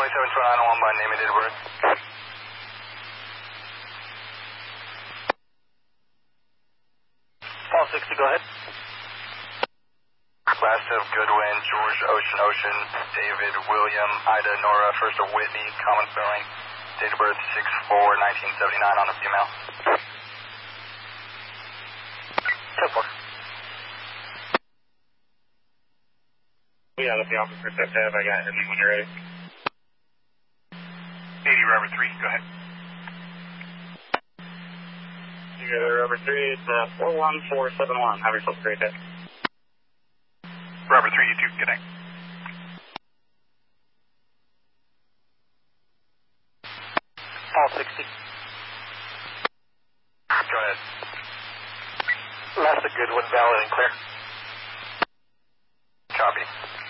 272901 by name and date of birth. Paul 60, go ahead. Last of Goodwin, George, Ocean, David, William, Ida, Nora, first of Whitney, common spelling, date of birth 6/4/1979 on a female. 10-4. Yeah, that's the officer, Steph. I got him when you're ready. 80 Robert 3, go ahead. You got Robert 3, it's 41471. Have yourself a great day. Robert 3, you too, good night. Paul 60. Go ahead. Last of Goodwin, valid and clear. Copy.